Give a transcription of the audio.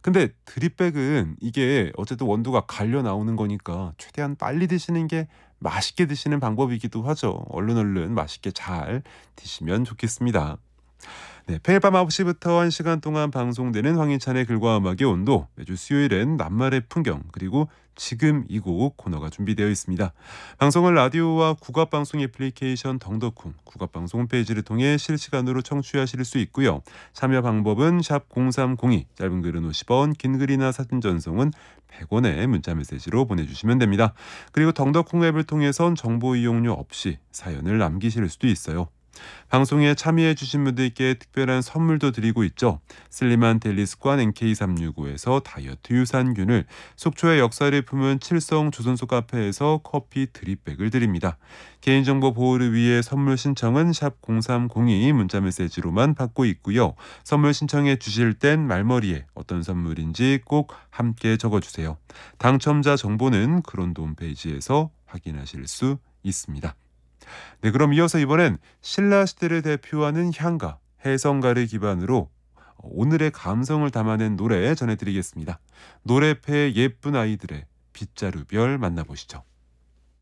근데 드립백은 이게 어쨌든 원두가 갈려 나오는 거니까 최대한 빨리 드시는 게 맛있게 드시는 방법이기도 하죠. 얼른 맛있게 잘 드시면 좋겠습니다. 네, 매일 밤 9 시부터 1 시간 동안 방송되는 황희찬의 글과 음악의 온도, 매주 수요일엔 낱말의 풍경, 그리고 지금 이 곡 코너가 준비되어 있습니다. 방송을 라디오와 국악방송 애플리케이션 덩덕쿵, 국악방송 홈페이지를 통해 실시간으로 청취하실 수 있고요. 참여 방법은 샵 0302, 짧은 글은 50원, 긴 글이나 사진 전송은 100원의 문자 메시지로 보내주시면 됩니다. 그리고 덩덕쿵 앱을 통해선 정보 이용료 없이 사연을 남기실 수도 있어요. 방송에 참여해 주신 분들께 특별한 선물도 드리고 있죠. 슬림한 델리 습관 NK365에서 다이어트 유산균을, 속초의 역사를 품은 칠성 조선소 카페에서 커피 드립백을 드립니다. 개인정보 보호를 위해 선물 신청은 샵 0302 문자메시지로만 받고 있고요. 선물 신청해 주실 땐 말머리에 어떤 선물인지 꼭 함께 적어주세요. 당첨자 정보는 크론도 홈페이지에서 확인하실 수 있습니다. 네, 그럼 이어서 이번엔 신라시대를 대표하는 향가, 해성가를 기반으로 오늘의 감성을 담아낸 노래 전해드리겠습니다. 노래패 예쁜 아이들의 빗자루별 만나보시죠.